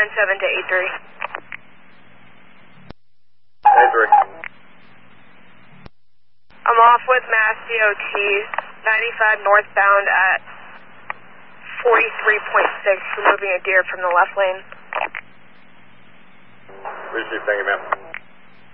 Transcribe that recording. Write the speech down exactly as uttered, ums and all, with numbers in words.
nine seven to eight three. eight three. I'm off with Mass D O T, ninety-five northbound at forty-three point six, removing a deer from the left lane. Receive, thank you, ma'am.